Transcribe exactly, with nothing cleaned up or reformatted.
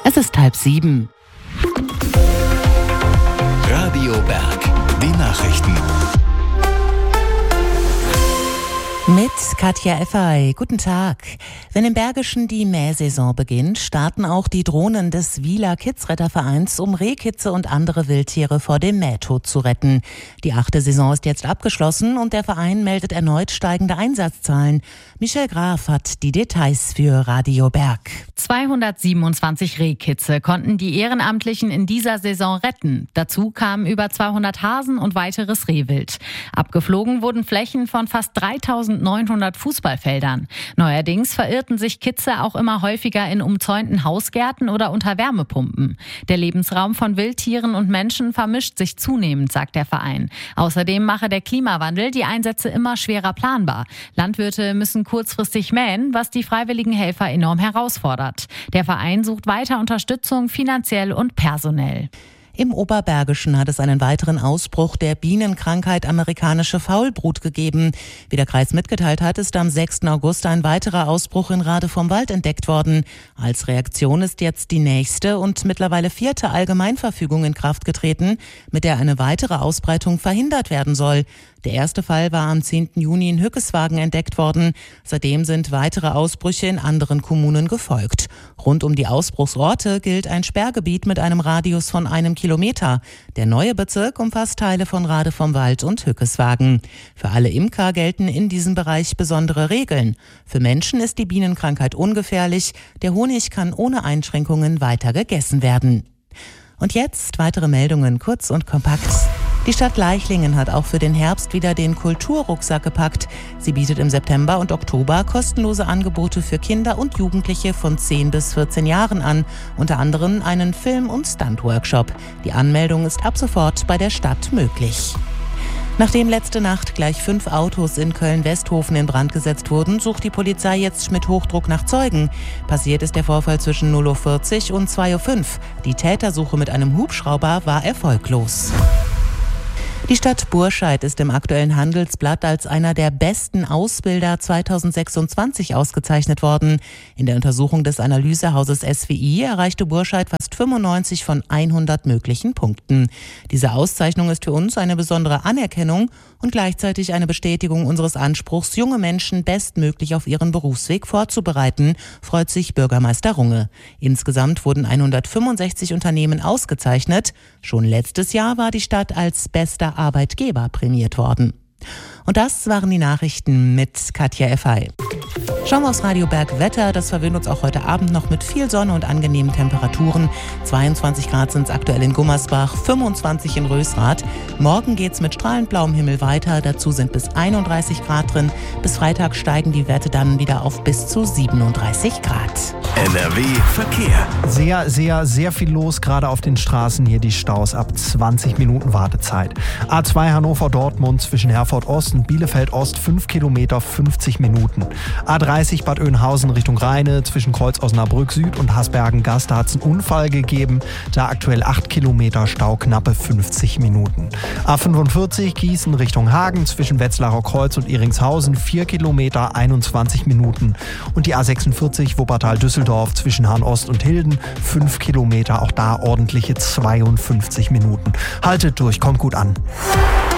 Es ist halb sieben. Radio Berg, die Nachrichten. Mit Katja Effay. Guten Tag. Wenn im Bergischen die Mähsaison beginnt, starten auch die Drohnen des Wiehler Kitzrettervereins, um Rehkitze und andere Wildtiere vor dem Mähtod zu retten. Die achte Saison ist jetzt abgeschlossen und der Verein meldet erneut steigende Einsatzzahlen. Michelle Graf hat die Details für Radio Berg. zweihundertsiebenundzwanzig Rehkitze konnten die Ehrenamtlichen in dieser Saison retten. Dazu kamen über zweihundert Hasen und weiteres Rehwild. Abgeflogen wurden Flächen von fast dreitausendneunhundert Fußballfeldern. Neuerdings verirrten sich Kitze auch immer häufiger in umzäunten Hausgärten oder unter Wärmepumpen. Der Lebensraum von Wildtieren und Menschen vermischt sich zunehmend, sagt der Verein. Außerdem mache der Klimawandel die Einsätze immer schwerer planbar. Landwirte müssen kurzfristig mähen, was die freiwilligen Helfer enorm herausfordert. Der Verein sucht weiter Unterstützung finanziell und personell. Im Oberbergischen hat es einen weiteren Ausbruch der Bienenkrankheit amerikanische Faulbrut gegeben. Wie der Kreis mitgeteilt hat, ist am sechsten August ein weiterer Ausbruch in Rade vom Wald entdeckt worden. Als Reaktion ist jetzt die nächste und mittlerweile vierte Allgemeinverfügung in Kraft getreten, mit der eine weitere Ausbreitung verhindert werden soll. Der erste Fall war am zehnten Juni in Hückeswagen entdeckt worden. Seitdem sind weitere Ausbrüche in anderen Kommunen gefolgt. Rund um die Ausbruchsorte gilt ein Sperrgebiet mit einem Radius von einem Kilometer. Der neue Bezirk umfasst Teile von Rade vom Wald und Hückeswagen. Für alle Imker gelten in diesem Bereich besondere Regeln. Für Menschen ist die Bienenkrankheit ungefährlich. Der Honig kann ohne Einschränkungen weiter gegessen werden. Und jetzt weitere Meldungen, kurz und kompakt. Die Stadt Leichlingen hat auch für den Herbst wieder den Kulturrucksack gepackt. Sie bietet im September und Oktober kostenlose Angebote für Kinder und Jugendliche von zehn bis vierzehn Jahren an. Unter anderem einen Film- und Stunt-Workshop. Die Anmeldung ist ab sofort bei der Stadt möglich. Nachdem letzte Nacht gleich fünf Autos in Köln-Westhofen in Brand gesetzt wurden, sucht die Polizei jetzt mit Hochdruck nach Zeugen. Passiert ist der Vorfall zwischen null Uhr vierzig und zwei Uhr fünf. Die Tätersuche mit einem Hubschrauber war erfolglos. Die Stadt Burscheid ist im aktuellen Handelsblatt als einer der besten Ausbilder zweitausendsechsundzwanzig ausgezeichnet worden. In der Untersuchung des Analysehauses S W I erreichte Burscheid fast fünfundneunzig von hundert möglichen Punkten. Diese Auszeichnung ist für uns eine besondere Anerkennung und gleichzeitig eine Bestätigung unseres Anspruchs, junge Menschen bestmöglich auf ihren Berufsweg vorzubereiten, freut sich Bürgermeister Runge. Insgesamt wurden hundertfünfundsechzig Unternehmen ausgezeichnet. Schon letztes Jahr war die Stadt als bester Arbeitgeber prämiert worden. Und das waren die Nachrichten mit Katja Effay. Schauen wir aufs Radio Berg Wetter. Das verwöhnt uns auch heute Abend noch mit viel Sonne und angenehmen Temperaturen. zweiundzwanzig Grad sind es aktuell in Gummersbach, fünfundzwanzig in Rösrath. Morgen geht's mit strahlend blauem Himmel weiter. Dazu sind bis einunddreißig Grad drin. Bis Freitag steigen die Werte dann wieder auf bis zu siebenunddreißig Grad. N R W Verkehr. Sehr, sehr, sehr viel los, gerade auf den Straßen. Hier die Staus ab zwanzig Minuten Wartezeit. A zwei Hannover-Dortmund zwischen Herford Ost und Bielefeld Ost fünf Kilometer, fünfzig Minuten. A dreißig Bad Oeynhausen Richtung Rheine zwischen Kreuz Osnabrück Süd und Hasbergen-Gast. Da hat es einen Unfall gegeben. Da aktuell acht Kilometer Stau, knappe fünfzig Minuten. A fünfundvierzig Gießen Richtung Hagen zwischen Wetzlarer Kreuz und Iringshausen vier Kilometer, einundzwanzig Minuten. Und die A sechsundvierzig Wuppertal-Düsseldorf zwischen Hahn-Ost und Hilden fünf Kilometer, auch da ordentliche zweiundfünfzig Minuten. Haltet durch, kommt gut an.